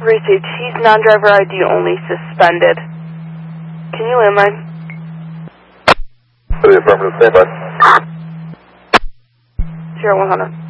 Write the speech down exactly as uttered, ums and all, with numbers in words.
Received. He's non-driver I D only, suspended. Can you landline? For the affirmative, stand by. Zero one hundred.